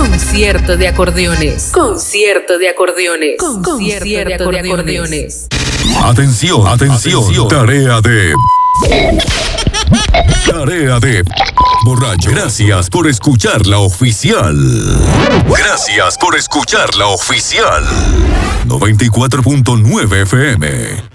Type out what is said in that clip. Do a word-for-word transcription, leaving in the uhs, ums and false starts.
Concierto de acordeones. Concierto de acordeones. Concierto de acordeones. Atención, atención. Tarea de... Tarea de... Borracho. Gracias por escuchar la oficial. Gracias por escuchar la oficial. noventa y cuatro punto nueve F M.